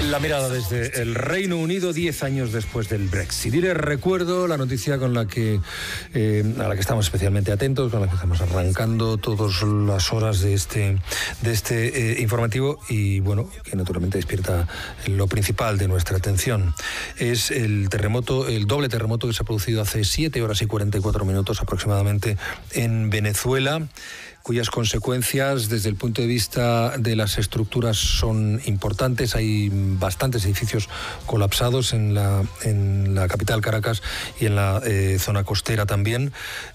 La mirada desde el Reino Unido 10 años después del Brexit. Y les recuerdo la noticia con la que a la que estamos especialmente atentos, con la que estamos arrancando todas las horas de este informativo y bueno, que naturalmente despierta lo principal de nuestra atención. Es el doble terremoto que se ha producido hace 7 horas y 44 minutos aproximadamente en Venezuela, cuyas consecuencias desde el punto de vista de las estructuras son importantes. Hay bastantes edificios colapsados en la capital Caracas y en la zona costera también.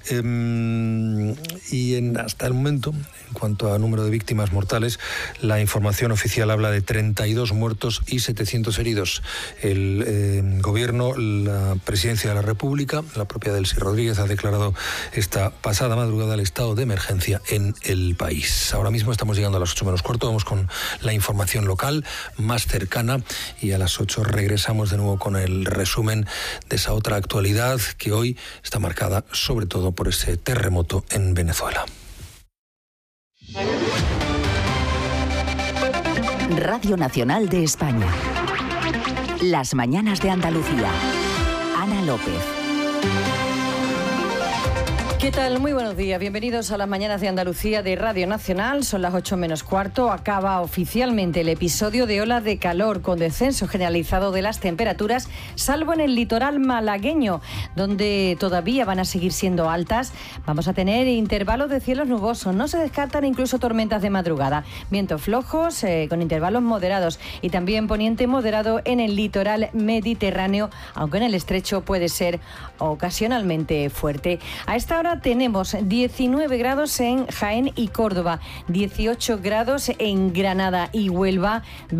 Hasta el momento, en cuanto a número de víctimas mortales, la información oficial habla de 32 muertos y 700 heridos. El gobierno, la presidencia de la República, la propia Delcy Rodríguez, ha declarado esta pasada madrugada el estado de emergencia en el país. Ahora mismo estamos llegando a las 8 menos cuarto, vamos con la información local más cercana y a las 8 regresamos de nuevo con el resumen de esa otra actualidad que hoy está marcada sobre todo por ese terremoto en Venezuela. Radio Nacional de España. Las mañanas de Andalucía. Ana López. ¿Qué tal? Muy buenos días. Bienvenidos a las mañanas de Andalucía de Radio Nacional. Son las 8 menos cuarto. Acaba oficialmente el episodio de ola de calor con descenso generalizado de las temperaturas, salvo en el litoral malagueño, donde todavía van a seguir siendo altas. Vamos a tener intervalos de cielos nubosos. No se descartan incluso tormentas de madrugada. Vientos flojos con intervalos moderados y también poniente moderado en el litoral mediterráneo, aunque en el estrecho puede ser ocasionalmente fuerte. A esta hora tenemos 19 grados en Jaén y Córdoba, 18 grados en Granada y Huelva,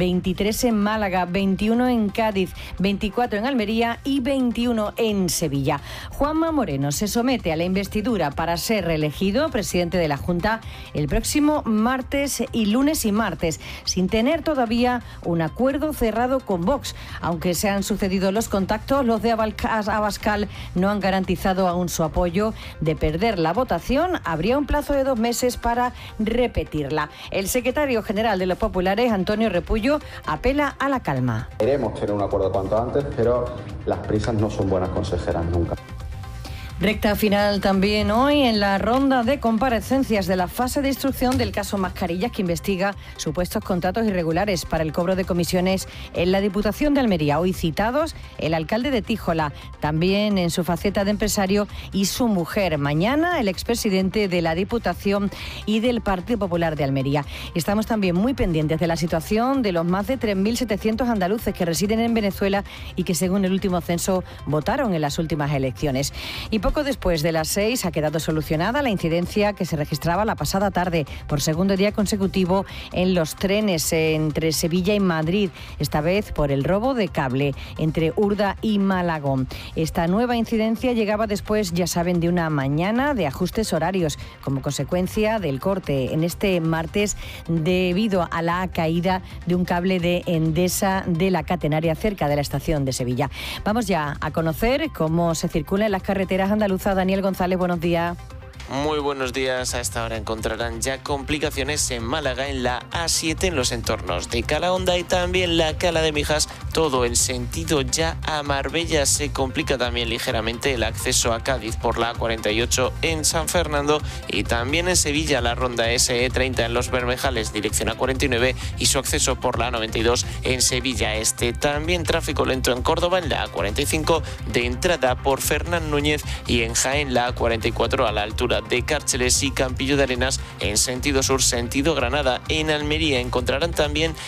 23 en Málaga, 21 en Cádiz, 24 en Almería y 21 en Sevilla. Juanma Moreno se somete a la investidura para ser reelegido presidente de la Junta el próximo martes y lunes y martes, sin tener todavía un acuerdo cerrado con Vox. Aunque se han sucedido los contactos, los de Abascal no han garantizado aún su apoyo. De perder la votación, habría un plazo de 2 meses para repetirla. El secretario general de los populares, Antonio Repullo, apela a la calma. Queremos tener un acuerdo cuanto antes, pero las prisas no son buenas consejeras nunca. Recta final también hoy en la ronda de comparecencias de la fase de instrucción del caso Mascarillas, que investiga supuestos contratos irregulares para el cobro de comisiones en la Diputación de Almería. Hoy citados el alcalde de Tíjola, también en su faceta de empresario, y su mujer. Mañana el expresidente de la Diputación y del Partido Popular de Almería. Estamos también muy pendientes de la situación de los más de 3.700 andaluces que residen en Venezuela y que según el último censo votaron en las últimas elecciones. Y poco después de las 6 ha quedado solucionada la incidencia que se registraba la pasada tarde por segundo día consecutivo en los trenes entre Sevilla y Madrid, esta vez por el robo de cable entre Urda y Malagón. Esta nueva incidencia llegaba después, ya saben, de una mañana de ajustes horarios como consecuencia del corte en este martes debido a la caída de un cable de Endesa de la catenaria cerca de la estación de Sevilla. Vamos ya a conocer cómo se circula en las carreteras andaluza. Daniel González, buenos días. Muy buenos días. A esta hora encontrarán ya complicaciones en Málaga en la A7 en los entornos de Calahonda y también la Cala de Mijas. Todo el sentido ya a Marbella. Se complica también ligeramente el acceso a Cádiz por la A48 en San Fernando y también en Sevilla la ronda SE30 en Los Bermejales dirección A49 y su acceso por la A92 en Sevilla Este. También tráfico lento en Córdoba en la A45 de entrada por Fernán Núñez y en Jaén la A44 a la altura de Cárceles y Campillo de Arenas en sentido sur, sentido Granada. En Almería encontrarán también